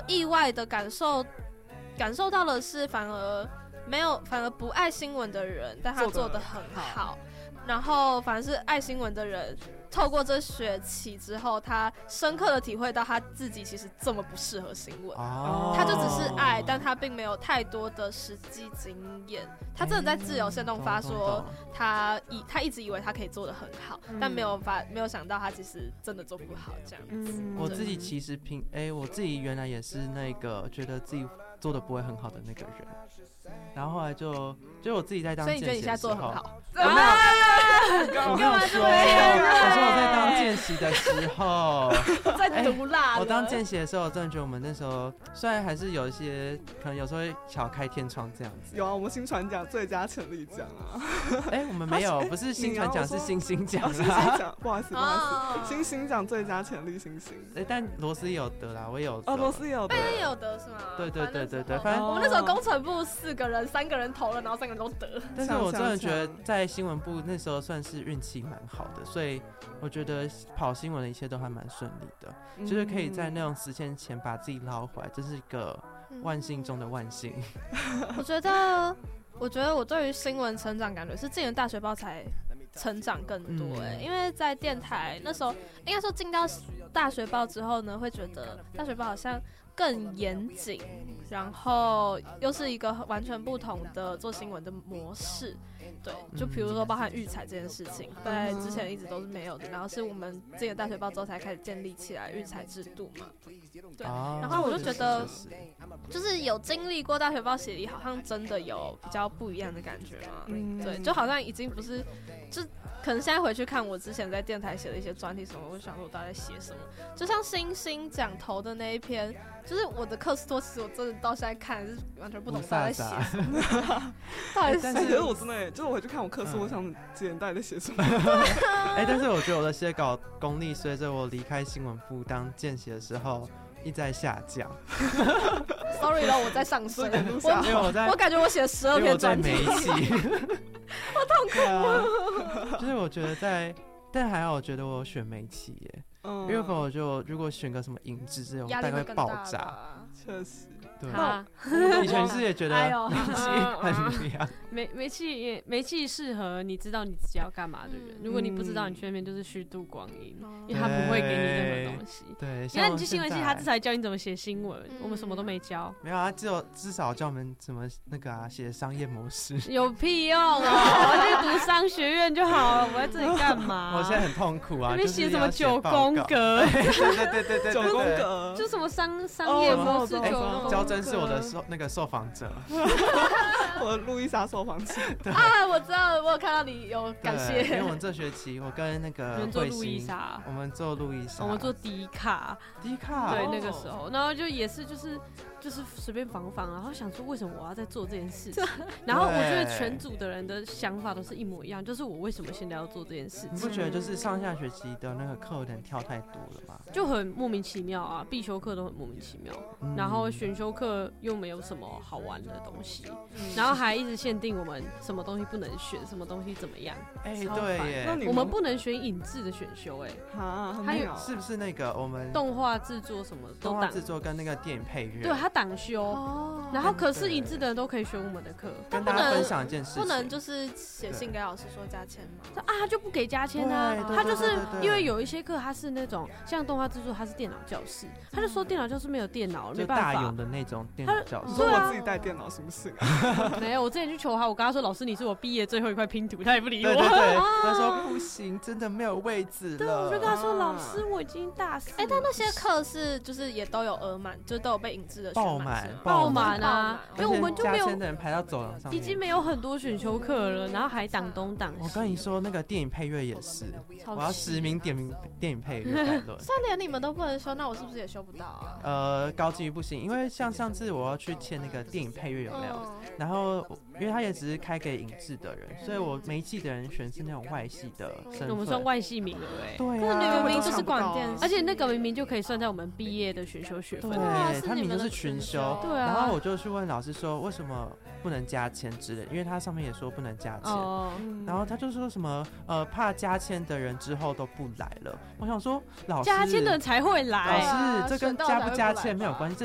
意外的感受到的是，反而不爱新闻的人，但他做得很好，然后反而是爱新闻的人，透过这学期之后，他深刻的体会到他自己其实这么不适合新闻，他就只是爱，但他并没有太多的实际经验。他真的在自由限动发说，他一直以为他可以做得很好，但没有想到他其实真的做不好这样子。 我自己其实我自己原来也是那个觉得自己做的不会很好的那个人，然后后来就我自己在当见习的时候，所以你觉得你现在做得很好？我没有说，我说我在当见习的时候在毒辣。 我当见习的时候，我真的觉得我们那时候虽然还是有一些可能有时候会小开天窗这样子。 有啊，我们新传奖最佳潜力奖啊。 我们没有，不是新传奖，是星星奖。 星星奖，不好意思，星星奖最佳潜力星星。 但罗斯也有得啦，我也有得。 罗斯也有得， 也有得是吗？ 对，反正我们那时候工程部4个人，3个人投了，然后3个人都得。 但是我真的觉得在新闻部那时候算是运气蛮好的，所以我觉得跑新闻的一切都还蛮顺利的，就是可以在那种时间前把自己捞回来，这是一个万幸中的万幸。 我觉得我对于新闻成长感觉是进了大学报才成长更多因为在电台那时候，应该说进到大学报之后呢，会觉得大学报好像更严谨，然后又是一个完全不同的做新闻的模式。对，就比如说包含育才这件事情，在之前一直都是没有的，然后是我们进了大学报之后才开始建立起来育才制度嘛。对，然后我就觉得，就是有经历过大学报洗礼，好像真的有比较不一样的感觉嘛。对，就好像已经不是，就可能现在回去看我之前在电台写的一些专题什么，我就想说我大概在写什么。就像星星讲头的那一篇，就是我的课时托，其实我真的到现在看是完全不懂大家在写什么。到底是？ 可是我真的就是我回去看我课时，我想几年到底在写什么。 但是我觉得我的写稿功力随着我离开新闻部当见习的时候一直在下降。 Sorry 了，我在上升。 我感觉我写了12篇专题。 好痛苦。就是我觉得但还好，我觉得我选煤气耶。因为我就如果选个什么影制这种，大概会爆炸。 确实。 对，以前是也觉得煤气很凉。 煤气适合你知道你自己要干嘛的人。如果你不知道，你去那边就是虚度光阴，因为他不会给你任何东西。 对， 你看你去新闻系，他至少教你怎么写新闻，我们什么都没教。 没有啊，至少教我们怎么那个写商业模式。 有屁用啊！我去读商学院就好了，我在这里干嘛？ 我现在很痛苦啊， 那边写什么9宫格？ 对 ，9宫格， 就什么商业模式9宫格。 真是我的那个受访者， 我的路易莎受访者啊，我知道，我有看到你有感谢。 因为我们这学期我跟那个做路易莎， 我们做路易莎， 我们做迪卡，对，那个时候，然后就也是就是随便访，然后想说为什么我要在做这件事情，然后我觉得全组的人的想法都是一模一样，就是我为什么现在要做这件事情？ 你不觉得就是上下学期的那个课有点跳太多了吗？ 就很莫名其妙啊，必修课都很莫名其妙，然后选修课又没有什么好玩的东西，然后还一直限定我们什么东西不能选，什么东西怎么样？ 对耶， 我们不能选影制的选修还有是不是那个我们动画制作什么都动画制作跟那个电影配乐， 对，他挡修然后可是影制的人都可以选我们的课， 跟大家分享一件事情， 不能就是写信给老师说加签吗？ 他就不给加签啊，他就是因为有一些课他是那种像动画制作，他是电脑教室，他就说电脑教室没有电脑，没办法， 大用的那种电脑教室。 你说我自己带电脑是不是？ 没有，我之前去求他，我跟他说老师你是我毕业最后一块拼图，他也不理我。 对，他说不行，真的没有位置了。 对，我就跟他说老师我已经大4。 但那些课是就是也都有额满，就都有被影制的爆满啊，因为我们就没有加签的人排到走廊上面， 已经没有很多选修课了，然后还挡东挡西。 我跟你说，那个电影配乐也是，我要实名点名电影配乐辩论。 3连你们都不能修，那我是不是也修不到啊？ 高级不行，因为像上次我要去签那个电影配乐有没有？然后因为他也只是开给影制的人，所以我没系的人选是那种外系的身份。 我们算外系名额对啊， 那明明就是广电， 而且那个明明就可以算在我们毕业的选修学分里面。 他明明就是群修， 对啊。 然后我就去问老师说为什么不能加签之类，因为他上面也说不能加签，然后他就说什么怕加签的人之后都不来了。我想说老师， 加签的人才会来， 老师这跟加不加签没有关系。